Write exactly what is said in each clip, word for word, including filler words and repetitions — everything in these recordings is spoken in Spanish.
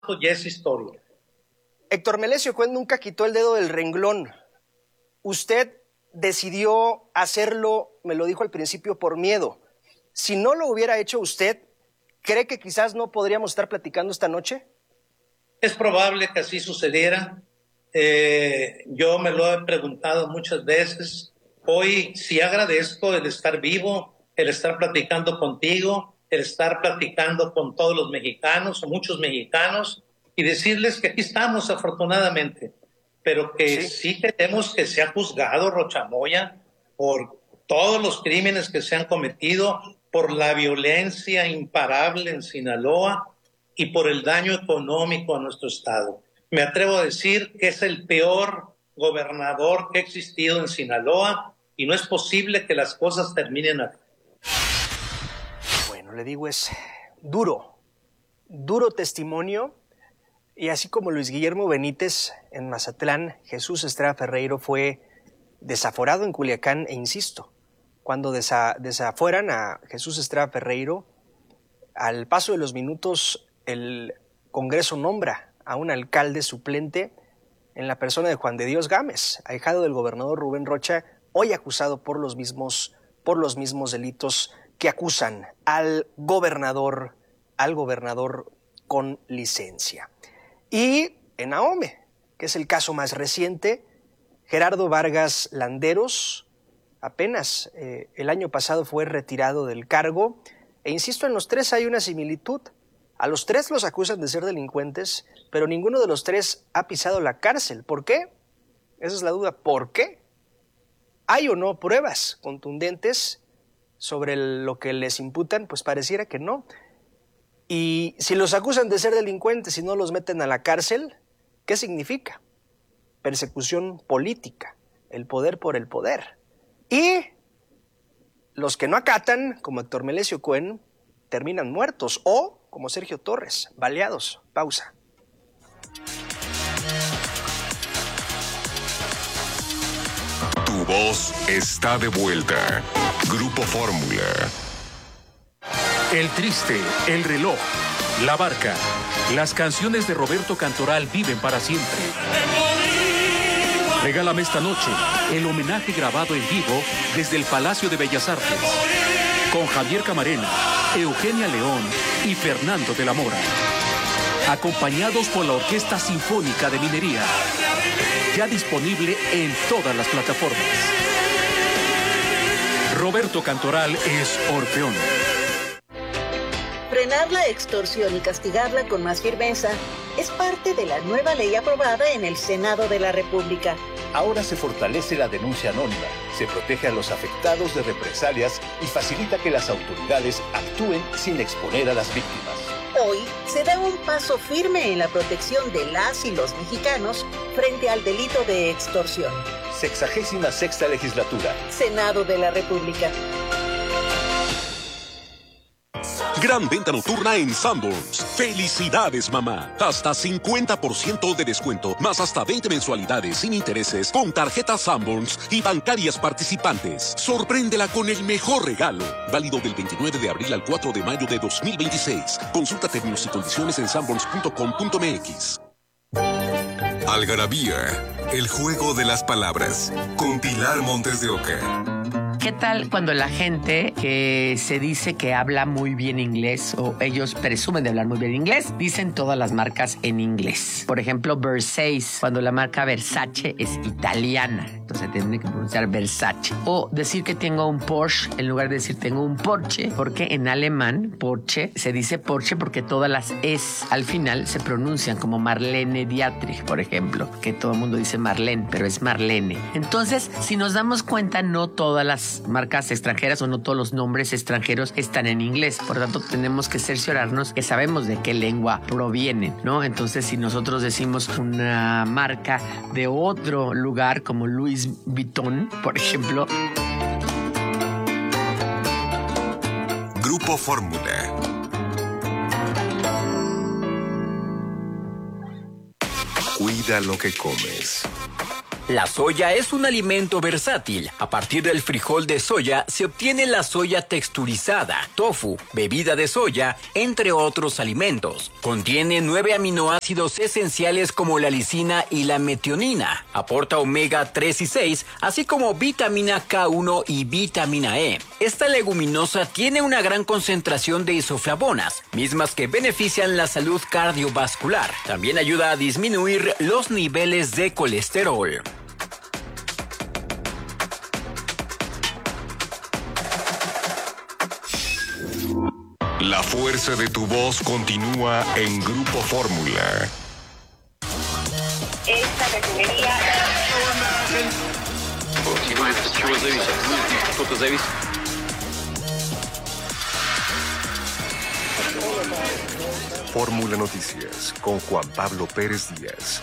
ya es historia. Héctor Melesio Cuen nunca quitó el dedo del renglón. Usted decidió hacerlo, me lo dijo al principio, por miedo. Si no lo hubiera hecho usted, ¿cree que quizás no podríamos estar platicando esta noche? Es probable que así sucediera. Eh, yo me lo he preguntado muchas veces. Hoy sí agradezco el estar vivo, el estar platicando contigo, el estar platicando con todos los mexicanos, o muchos mexicanos, y decirles que aquí estamos afortunadamente, pero que sí, sí queremos que sea juzgado Rocha Moya por todos los crímenes que se han cometido, por la violencia imparable en Sinaloa y por el daño económico a nuestro estado. Me atrevo a decir que es el peor gobernador que ha existido en Sinaloa y no es posible que las cosas terminen así. Bueno, le digo, es duro, duro testimonio. Y así como Luis Guillermo Benítez en Mazatlán, Jesús Estrada Ferreiro fue desaforado en Culiacán, e insisto, cuando desa, desafueran a Jesús Estrada Ferreiro, al paso de los minutos el Congreso nombra a un alcalde suplente en la persona de Juan de Dios Gámez, ahijado del gobernador Rubén Rocha, hoy acusado por los mismos, por los mismos delitos que acusan al gobernador, al gobernador con licencia. Y en Ahome, que es el caso más reciente, Gerardo Vargas Landeros apenas eh, el año pasado fue retirado del cargo, e insisto, en los tres hay una similitud. A los tres los acusan de ser delincuentes, pero ninguno de los tres ha pisado la cárcel. ¿Por qué? Esa es la duda. ¿Por qué? ¿Hay o no pruebas contundentes sobre lo que les imputan? Pues pareciera que no. Y si los acusan de ser delincuentes y no los meten a la cárcel, ¿qué significa? Persecución política, el poder por el poder. Y los que no acatan, como Héctor Melesio Cuen, terminan muertos, o, como Sergio Torres, baleados. Pausa. Tu voz está de vuelta. Grupo Fórmula. El Triste, El Reloj, La Barca. Las canciones de Roberto Cantoral viven para siempre. Regálame esta noche el homenaje grabado en vivo desde el Palacio de Bellas Artes, con Javier Camarena, Eugenia León y Fernando de la Mora, acompañados por la Orquesta Sinfónica de Minería, ya disponible en todas las plataformas. Roberto Cantoral es Orfeón. Frenar la extorsión y castigarla con más firmeza es parte de la nueva ley aprobada en el Senado de la República. Ahora se fortalece la denuncia anónima, se protege a los afectados de represalias y facilita que las autoridades actúen sin exponer a las víctimas. Hoy se da un paso firme en la protección de las y los mexicanos frente al delito de extorsión. Sexagésima sexta legislatura. Senado de la República. Gran venta nocturna en Sanborns. ¡Felicidades, mamá! Hasta cincuenta por ciento de descuento, más hasta veinte mensualidades sin intereses con tarjetas Sanborns y bancarias participantes. Sorpréndela con el mejor regalo. Válido del veintinueve de abril al cuatro de mayo de dos mil veintiséis. Consulta términos y condiciones en sanborns punto com punto m x. Algarabía, el juego de las palabras, con Pilar Montes de Oca. ¿Qué tal cuando la gente que se dice que habla muy bien inglés, o ellos presumen de hablar muy bien inglés, dicen todas las marcas en inglés? Por ejemplo, Versace, cuando la marca Versace es italiana, entonces tienen que pronunciar Versace. O decir que tengo un Porsche en lugar de decir tengo un Porsche, porque en alemán Porsche se dice Porsche porque todas las es al final se pronuncian como Marlene Dietrich, por ejemplo, que todo el mundo dice Marlene, pero es Marlene. Entonces, si nos damos cuenta, no todas las marcas extranjeras o no todos los nombres extranjeros están en inglés. Por tanto, tenemos que cerciorarnos que sabemos de qué lengua provienen, ¿no? Entonces, si nosotros decimos una marca de otro lugar como Louis Vuitton, por ejemplo. Grupo Fórmula. Cuida lo que comes. La soya es un alimento versátil. A partir del frijol de soya se obtiene la soya texturizada, tofu, bebida de soya, entre otros alimentos. Contiene nueve aminoácidos esenciales como la lisina y la metionina. Aporta omega tres y seis, así como vitamina K uno y vitamina E. Esta leguminosa tiene una gran concentración de isoflavonas, mismas que benefician la salud cardiovascular. También ayuda a disminuir los niveles de colesterol. La fuerza de tu voz continúa en Grupo Fórmula. Esta refinería... Fórmula Noticias con Juan Pablo Pérez Díaz.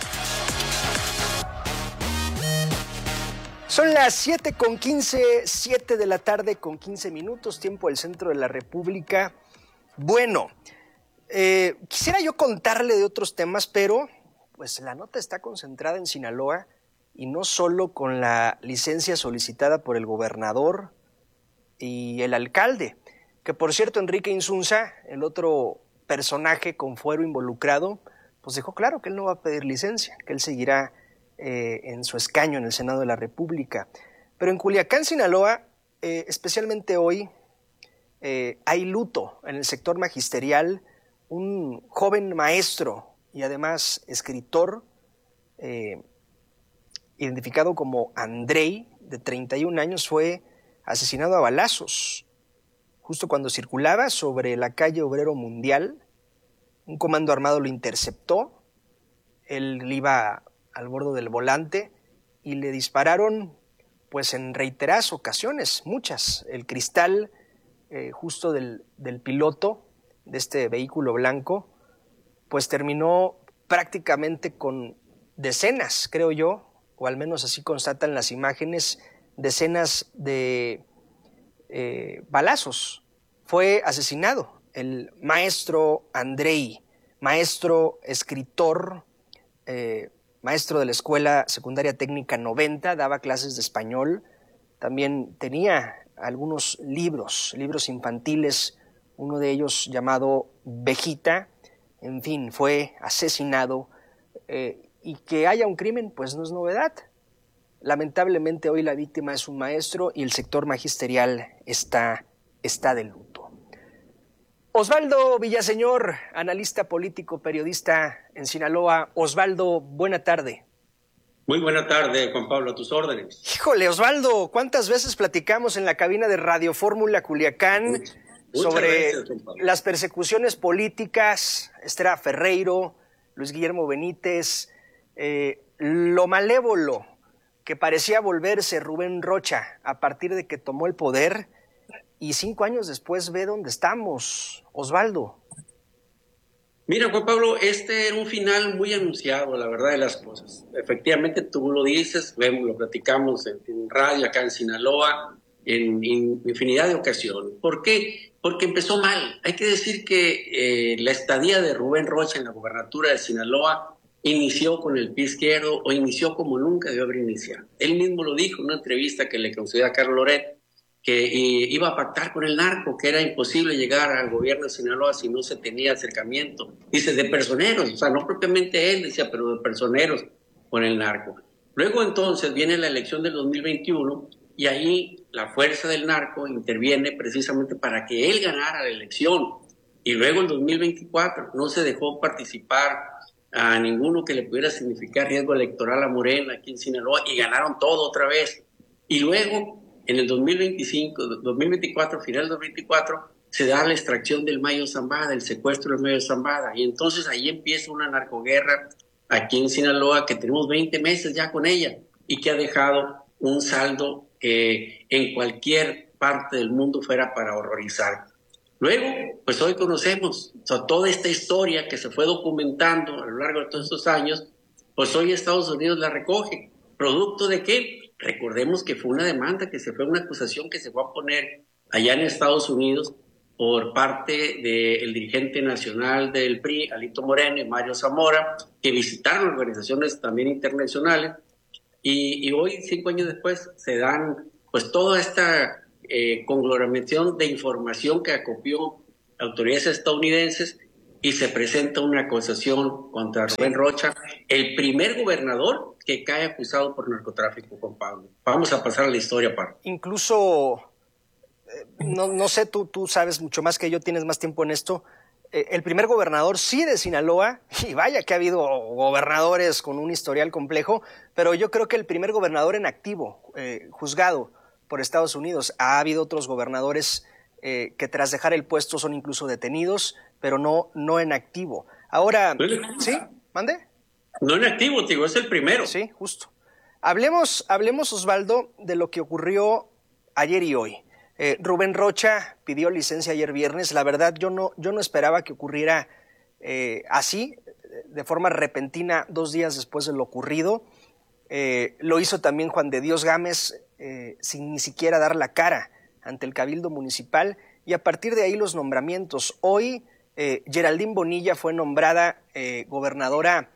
Son las siete con quince, siete de la tarde con quince minutos, tiempo del centro de la República. Bueno, eh, quisiera yo contarle de otros temas, pero pues la nota está concentrada en Sinaloa y no solo con la licencia solicitada por el gobernador y el alcalde, que por cierto Enrique Insunza, el otro personaje con fuero involucrado, pues dejó claro que él no va a pedir licencia, que él seguirá eh, en su escaño en el Senado de la República. Pero en Culiacán, Sinaloa, eh, especialmente hoy, eh, hay luto en el sector magisterial. Un joven maestro y además escritor, eh, identificado como Andrei, de treinta y un años, fue asesinado a balazos justo cuando circulaba sobre la calle Obrero Mundial. Un comando armado lo interceptó, él iba al borde del volante y le dispararon pues en reiteradas ocasiones, muchas. El cristal eh, justo del, del piloto de este vehículo blanco pues terminó prácticamente con decenas, creo yo, o al menos así constatan las imágenes, decenas de eh, balazos. Fue asesinado el maestro Andrei, maestro, escritor, eh, maestro de la Escuela Secundaria Técnica noventa, daba clases de español, también tenía algunos libros, libros infantiles, uno de ellos llamado Vejita. En fin, fue asesinado, eh, y que haya un crimen pues no es novedad. Lamentablemente hoy la víctima es un maestro y el sector magisterial está, está de luto. Osvaldo Villaseñor, analista político, periodista en Sinaloa. Osvaldo, buena tarde. Muy buena tarde, Juan Pablo, a tus órdenes. Híjole, Osvaldo, ¿cuántas veces platicamos en la cabina de Radio Fórmula Culiacán Muchas, sobre gracias, las persecuciones políticas? Esther Ferreiro, Luis Guillermo Benítez, eh, lo malévolo que parecía volverse Rubén Rocha a partir de que tomó el poder, y cinco años después ve dónde estamos, Osvaldo. Mira, Juan Pablo, este era un final muy anunciado, la verdad de las cosas. Efectivamente, tú lo dices, vemos, lo platicamos en, en radio acá en Sinaloa, en, en infinidad de ocasiones. ¿Por qué? Porque empezó mal. Hay que decir que eh, la estadía de Rubén Rocha en la gobernatura de Sinaloa inició con el pie izquierdo o inició como nunca debió haber iniciado. Él mismo lo dijo en una entrevista que le concedió a Carlos Loret, que eh, iba a pactar con el narco, que era imposible llegar al gobierno de Sinaloa si no se tenía acercamiento. Dice, de personeros, o sea, no propiamente él, decía, pero de personeros con el narco. Luego entonces viene la elección del dos mil veintiuno y ahí la fuerza del narco interviene precisamente para que él ganara la elección. Y luego en dos mil veinticuatro no se dejó participar a ninguno que le pudiera significar riesgo electoral a Morena aquí en Sinaloa y ganaron todo otra vez. Y luego en el dos mil veinticinco, dos mil veinticuatro, final del dos mil veinticuatro, se da la extracción del Mayo Zambada, el secuestro del Mayo Zambada, y entonces ahí empieza una narcoguerra aquí en Sinaloa que tenemos veinte meses ya con ella y que ha dejado un saldo que en cualquier parte del mundo fuera para horrorizar. Luego, pues hoy conocemos, o sea, toda esta historia que se fue documentando a lo largo de todos estos años, pues hoy Estados Unidos la recoge. ¿Producto de qué? Recordemos que fue una demanda, que se fue una acusación que se fue a poner allá en Estados Unidos por parte del dirigente nacional del P R I, Alito Moreno y Mario Zamora, que visitaron organizaciones también internacionales y, y hoy, cinco años después, se dan pues toda esta eh, conglomeración de información que acopió autoridades estadounidenses y se presenta una acusación contra Rubén Rocha, el primer gobernador que cae acusado por narcotráfico, Juan Pablo. Vamos a pasar a la historia, Pablo. Incluso, eh, no, no sé, tú, tú sabes mucho más que yo, tienes más tiempo en esto, eh, el primer gobernador sí de Sinaloa, y vaya que ha habido gobernadores con un historial complejo, pero yo creo que el primer gobernador en activo, eh, juzgado por Estados Unidos. Ha habido otros gobernadores eh, que tras dejar el puesto son incluso detenidos, pero no, no en activo. Ahora, ¿sí? ¿Mande? No en activo, digo, es el primero. Sí, justo. Hablemos, hablemos, Osvaldo, de lo que ocurrió ayer y hoy. Eh, Rubén Rocha pidió licencia ayer viernes. La verdad, yo no, yo no esperaba que ocurriera eh, así, de forma repentina, dos días después de lo ocurrido. Eh, lo hizo también Juan de Dios Gámez, eh, sin ni siquiera dar la cara ante el Cabildo Municipal, y a partir de ahí los nombramientos. Hoy, eh, Geraldine Bonilla fue nombrada eh, gobernadora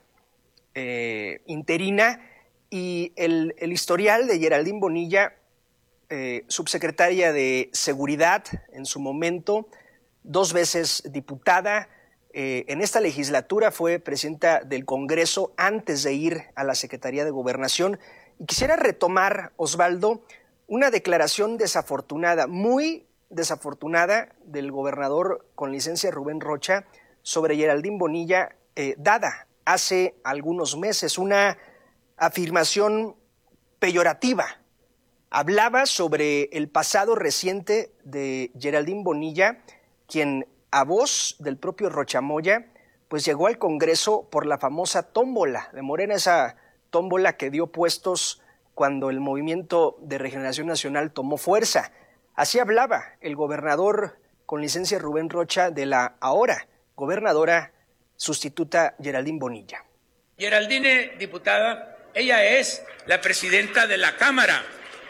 eh, interina, y el, el historial de Geraldine Bonilla, eh, subsecretaria de Seguridad en su momento, dos veces diputada, eh, en esta legislatura fue presidenta del Congreso antes de ir a la Secretaría de Gobernación. Y quisiera retomar, Osvaldo, una declaración desafortunada, muy desafortunada, del gobernador con licencia Rubén Rocha sobre Geraldine Bonilla, eh, dada hace algunos meses, una afirmación peyorativa. Hablaba sobre el pasado reciente de Geraldine Bonilla, quien a voz del propio Rocha Moya, pues llegó al Congreso por la famosa tómbola de Morena, esa tómbola que dio puestos cuando el Movimiento de Regeneración Nacional tomó fuerza. Así hablaba el gobernador con licencia Rubén Rocha de la ahora gobernadora sustituta Geraldine Bonilla. Geraldine, diputada, ella es la presidenta de la Cámara.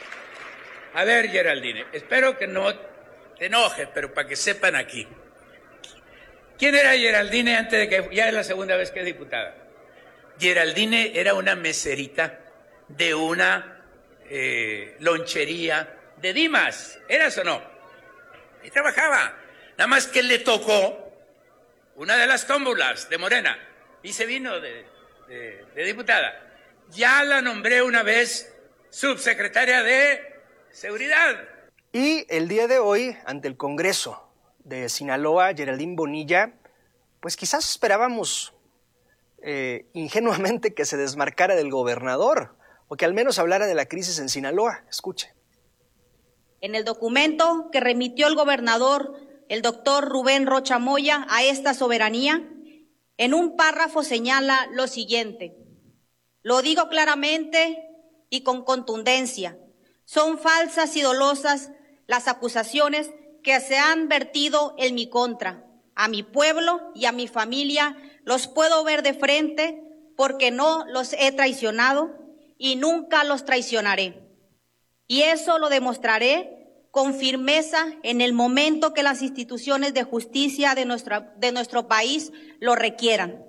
A ver, Geraldine, espero que no te enojes, pero para que sepan aquí. ¿Quién era Geraldine antes de que ya es la segunda vez que es diputada? Geraldine era una meserita de una eh, lonchería de Dimas, ¿eras o no? Y trabajaba, nada más que le tocó una de las tómbolas de Morena y se vino de, de, de diputada. Ya la nombré una vez subsecretaria de Seguridad. Y el día de hoy, ante el Congreso de Sinaloa, Geraldine Bonilla, pues quizás esperábamos eh, ingenuamente que se desmarcara del gobernador, o que al menos hablara de la crisis en Sinaloa. Escuche. En el documento que remitió el gobernador, el doctor Rubén Rocha Moya, a esta soberanía, en un párrafo señala lo siguiente: lo digo claramente y con contundencia, son falsas y dolosas las acusaciones que se han vertido en mi contra. A mi pueblo y a mi familia los puedo ver de frente porque no los he traicionado y nunca los traicionaré. Y eso lo demostraré con firmeza en el momento que las instituciones de justicia de, nuestra, de nuestro país lo requieran.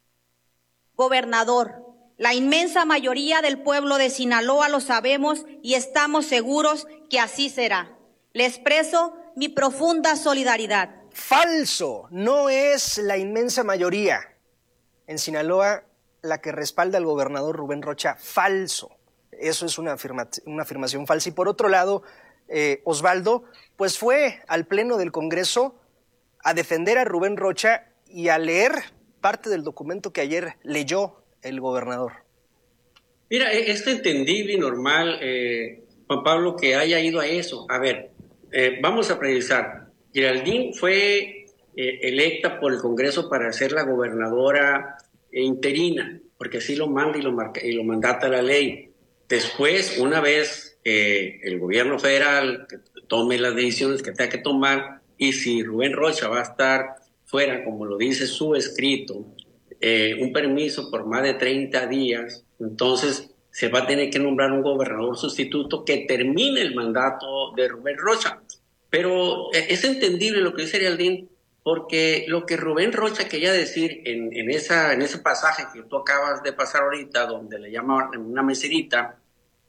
Gobernador, la inmensa mayoría del pueblo de Sinaloa lo sabemos y estamos seguros que así será. Le expreso mi profunda solidaridad. Falso, no es la inmensa mayoría en Sinaloa la que respalda al gobernador Rubén Rocha. Falso. Eso es una, afirma, una afirmación falsa. Y por otro lado, eh, Osvaldo, pues fue al Pleno del Congreso a defender a Rubén Rocha y a leer parte del documento que ayer leyó el gobernador. Mira, es entendible y normal, eh, Juan Pablo, que haya ido a eso. A ver, eh, vamos a precisar. Geraldine fue eh, electa por el Congreso para ser la gobernadora eh, interina, porque así lo manda y lo, marca, y lo mandata la ley. Después, una vez eh, el gobierno federal tome las decisiones que tenga que tomar, y si Rubén Rocha va a estar fuera, como lo dice su escrito, eh, un permiso por más de treinta días, entonces se va a tener que nombrar un gobernador sustituto que termine el mandato de Rubén Rocha. Pero es entendible lo que dice Geraldine, porque lo que Rubén Rocha quería decir en, en, esa, en ese pasaje que tú acabas de pasar ahorita, donde le llaman una meserita,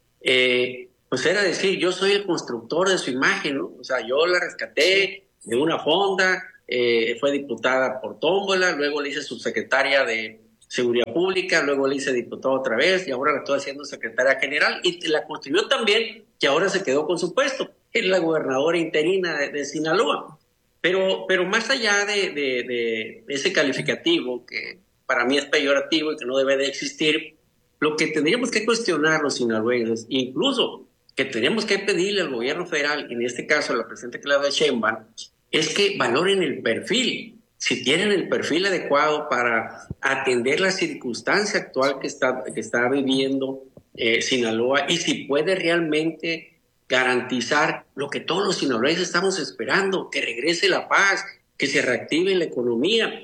eh, pues era decir, yo soy el constructor de su imagen, ¿no? O sea, yo la rescaté de una fonda, eh, fue diputada por tómbola, luego le hice subsecretaria de Seguridad Pública, luego le hice diputada otra vez y ahora la estoy haciendo secretaria general y la construyó también, que ahora se quedó con su puesto, es la gobernadora interina de, de Sinaloa. Pero, pero más allá de, de, de ese calificativo, que para mí es peyorativo y que no debe de existir, lo que tendríamos que cuestionar los sinaloenses, incluso que tenemos que pedirle al gobierno federal, en este caso a la presidenta Claudia Sheinbaum, es que valoren el perfil, si tienen el perfil adecuado para atender la circunstancia actual que está, que está viviendo eh, Sinaloa y si puede realmente garantizar lo que todos los sinaloenses estamos esperando, que regrese la paz, que se reactive la economía.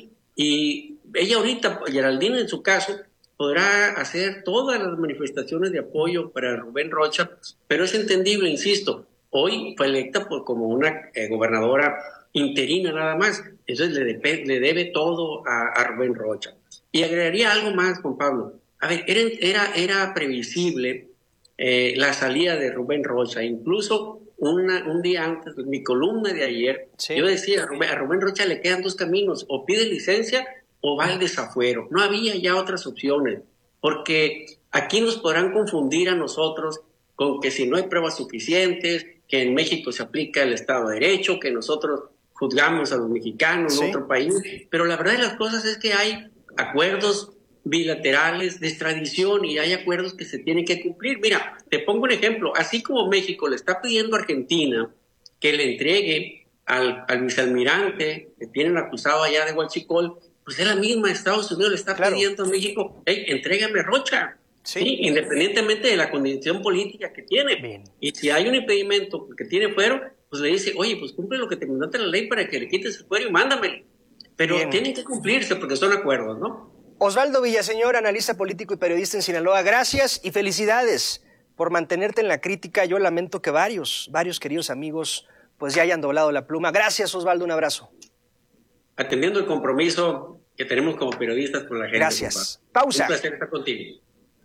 Y ella ahorita, Geraldine en su caso, podrá hacer todas las manifestaciones de apoyo para Rubén Rocha, pero es entendible, insisto, hoy fue electa por, como una eh, gobernadora interina nada más, entonces le, de, le debe todo a, a Rubén Rocha. Y agregaría algo más, Juan Pablo. A ver, era, era, era previsible eh, la salida de Rubén Rocha, incluso una, un día antes de mi columna de ayer, sí. yo decía, a Rubén, a Rubén Rocha le quedan dos caminos, o pide licencia o va al desafuero. No había ya otras opciones, porque aquí nos podrán confundir a nosotros con que si no hay pruebas suficientes, que en México se aplica el Estado de Derecho, que nosotros juzgamos a los mexicanos en sí. otro país, pero la verdad de las cosas es que hay acuerdos bilaterales de extradición y hay acuerdos que se tienen que cumplir. Mira, te pongo un ejemplo, así como México le está pidiendo a Argentina que le entregue al, al vicealmirante que tienen acusado allá de Huachicol, pues es la misma, Estados Unidos le está claro. pidiendo a México, hey, entrégame Rocha, sí. ¿sí? independientemente de la condición política que tiene. Bien. Y si hay un impedimento que tiene fuero, pues le dice, oye, pues cumple lo que te mandate la ley para que le quites el fuero y mándamelo. Pero Bien. tienen que cumplirse porque son acuerdos, ¿no? Osvaldo Villaseñor, analista político y periodista en Sinaloa, gracias y felicidades por mantenerte en la crítica. Yo lamento que varios, varios queridos amigos pues ya hayan doblado la pluma. Gracias, Osvaldo, un abrazo. Atendiendo el compromiso que tenemos como periodistas con la gente. Gracias. Papá. Pausa. Un placer estar contigo.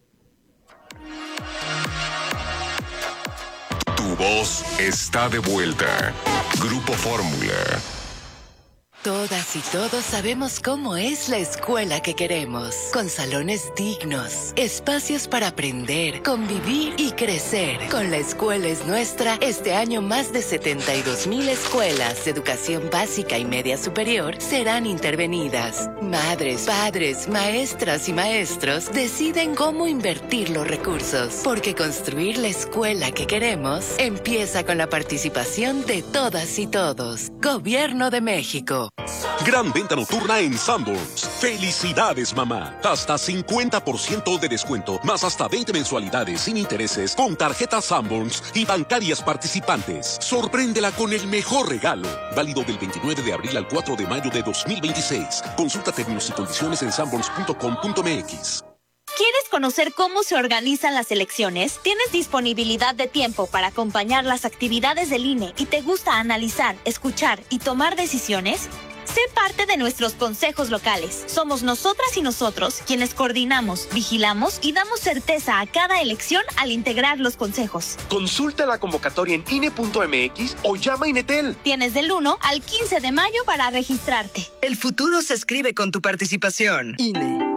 Tu voz está de vuelta. Grupo Fórmula. Todas y todos sabemos cómo es la escuela que queremos, con salones dignos, espacios para aprender, convivir y crecer. Con La Escuela es Nuestra, este año más de setenta y dos mil escuelas de educación básica y media superior serán intervenidas. Madres, padres, maestras y maestros deciden cómo invertir los recursos, porque construir la escuela que queremos empieza con la participación de todas y todos. Gobierno de México. Gran venta nocturna en Sanborns. ¡Felicidades, mamá! Hasta cincuenta por ciento de descuento, más hasta veinte mensualidades sin intereses con tarjetas Sanborns y bancarias participantes. Sorpréndela con el mejor regalo. Válido del veintinueve de abril al cuatro de mayo de dos mil veintiséis. Consulta términos y condiciones en sanborns punto com punto m x. ¿Quieres conocer cómo se organizan las elecciones? ¿Tienes disponibilidad de tiempo para acompañar las actividades del I N E y te gusta analizar, escuchar y tomar decisiones? Sé parte de nuestros consejos locales. Somos nosotras y nosotros quienes coordinamos, vigilamos y damos certeza a cada elección al integrar los consejos. Consulta la convocatoria en I N E punto m x o llama a Inetel. Tienes del uno al quince de mayo para registrarte. El futuro se escribe con tu participación. I N E.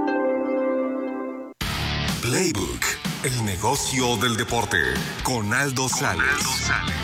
Playbook, el negocio del deporte, con Aldo Sales. Aldo Sales.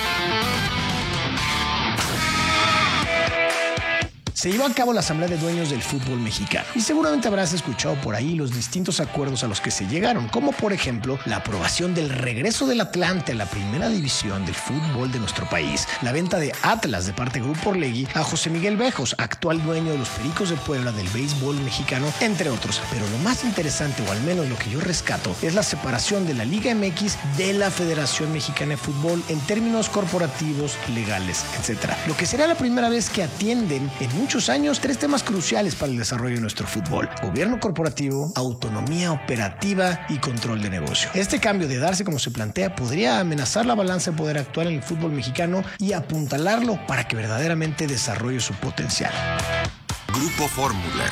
Se llevó a cabo la Asamblea de Dueños del Fútbol Mexicano y seguramente habrás escuchado por ahí los distintos acuerdos a los que se llegaron, como por ejemplo la aprobación del regreso del Atlante a la primera división del fútbol de nuestro país, la venta de Atlas de parte de Grupo Orlegui a José Miguel Bejos, actual dueño de los Pericos de Puebla del béisbol mexicano, entre otros. Pero lo más interesante, o al menos lo que yo rescato, es la separación de la Liga M X de la Federación Mexicana de Fútbol en términos corporativos, legales, etcétera. Lo que será la primera vez que atienden en un muchos años tres temas cruciales para el desarrollo de nuestro fútbol: gobierno corporativo, autonomía operativa y control de negocio. Este cambio de darse como se plantea podría amenazar la balanza de poder actual en el fútbol mexicano y apuntalarlo para que verdaderamente desarrolle su potencial. Grupo Fórmula.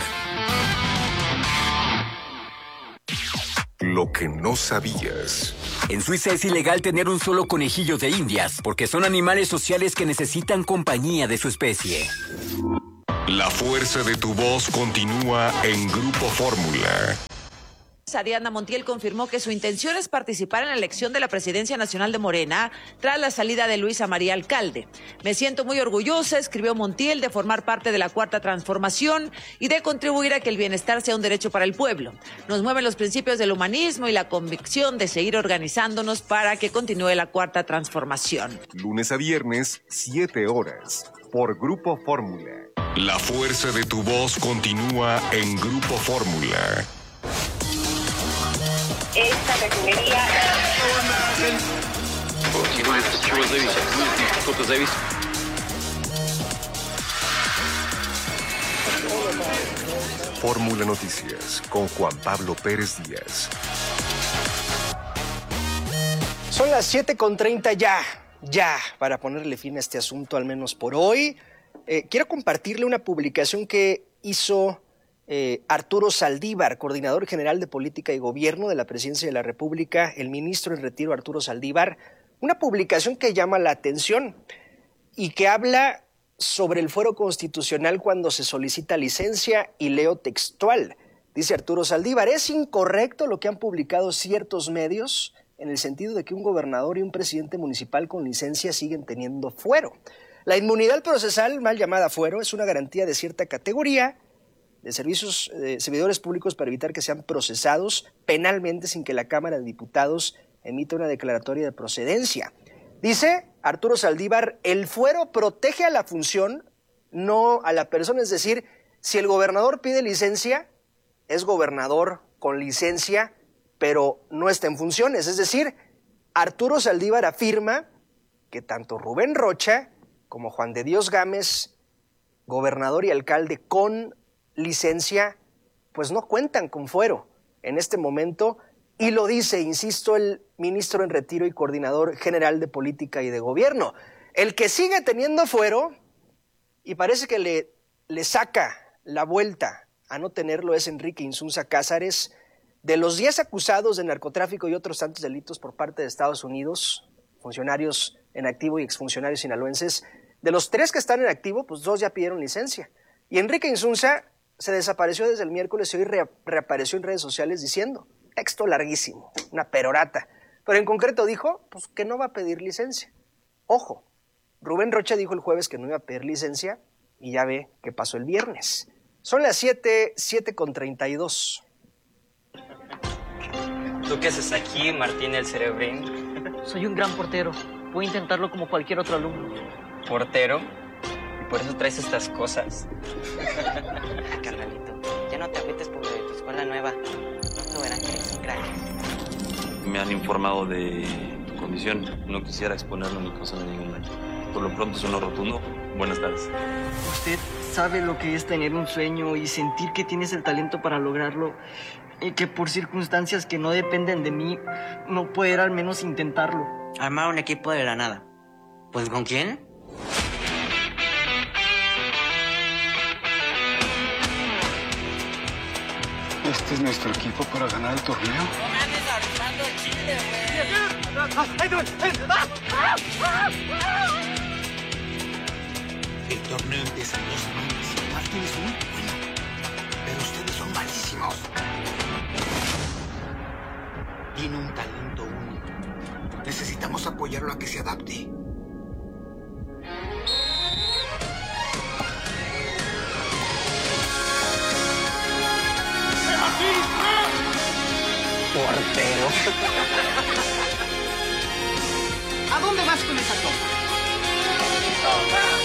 Lo que no sabías. En Suiza es ilegal tener un solo conejillo de indias porque son animales sociales que necesitan compañía de su especie. La fuerza de tu voz continúa en Grupo Fórmula. Ariadna Montiel confirmó que su intención es participar en la elección de la presidencia nacional de Morena tras la salida de Luisa María Alcalde. Me siento muy orgullosa, escribió Montiel, de formar parte de la Cuarta Transformación y de contribuir a que el bienestar sea un derecho para el pueblo. Nos mueven los principios del humanismo y la convicción de seguir organizándonos para que continúe la Cuarta Transformación. Lunes a viernes, siete horas, por Grupo Fórmula. La fuerza de tu voz continúa en Grupo Fórmula. Esta refinería... Fórmula Noticias con Juan Pablo Pérez Díaz. Son las siete con treinta ya, ya, para ponerle fin a este asunto, al menos por hoy. Eh, quiero compartirle una publicación que hizo eh, Arturo Saldívar, coordinador general de Política y Gobierno de la Presidencia de la República, el ministro en retiro Arturo Saldívar, una publicación que llama la atención y que habla sobre el fuero constitucional cuando se solicita licencia, y leo textual. Dice Arturo Saldívar: es incorrecto lo que han publicado ciertos medios en el sentido de que un gobernador y un presidente municipal con licencia siguen teniendo fuero. La inmunidad procesal, mal llamada fuero, es una garantía de cierta categoría de servicios, eh, servidores públicos para evitar que sean procesados penalmente sin que la Cámara de Diputados emita una declaratoria de procedencia. Dice Arturo Saldívar: el fuero protege a la función, no a la persona. Es decir, si el gobernador pide licencia, es gobernador con licencia, pero no está en funciones. Es decir, Arturo Saldívar afirma que tanto Rubén Rocha como Juan de Dios Gámez, gobernador y alcalde con licencia, pues no cuentan con fuero en este momento, y lo dice, insisto, el ministro en retiro y coordinador general de Política y de Gobierno. El que sigue teniendo fuero, y parece que le, le saca la vuelta a no tenerlo, es Enrique Insunza Cázares. De los diez acusados de narcotráfico y otros tantos delitos por parte de Estados Unidos, funcionarios en activo y exfuncionarios sinaloenses, de los tres que están en activo, pues dos ya pidieron licencia. Y Enrique Insunza se desapareció desde el miércoles y hoy re- reapareció en redes sociales diciendo, texto larguísimo, una perorata, pero en concreto dijo pues que no va a pedir licencia. Ojo, Rubén Rocha dijo el jueves que no iba a pedir licencia y ya ve qué pasó el viernes. Son las siete, siete con treinta y dos. ¿Tú qué haces aquí, Martín el Cerebrín? Soy un gran portero. Voy a intentarlo como cualquier otro alumno. ¿Portero? ¿Y por eso traes estas cosas? Ah, carnalito, ya no te agüites por lo de tu escuela nueva. Pronto verán que eres un crack. Me han informado de tu condición. No quisiera exponerlo ni causarle ningún daño. Por lo pronto, es un rotundo. Buenas tardes. Usted sabe lo que es tener un sueño y sentir que tienes el talento para lograrlo, y que por circunstancias que no dependen de mí, no poder al menos intentarlo. Armar un equipo de la nada. ¿Pues con quién? Este es nuestro equipo para ganar el torneo. ¡No me andes armando chile, güey! El torneo empieza en dos semanas. Martín es muy bueno, pero ustedes son malísimos. Tiene un talento único. Necesitamos apoyarlo a que se adapte. Portero. ¿A dónde vas con esa cosa?